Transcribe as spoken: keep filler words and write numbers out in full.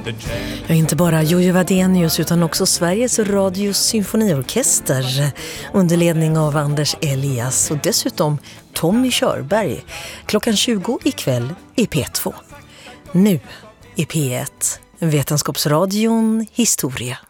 Ja, inte bara Jojo Wadenius utan också Sveriges Radios symfoniorkester under ledning av Anders Elias och dessutom Tommy Körberg klockan tjugo ikväll i P två. Nu i P ett, Vetenskapsradion Historia.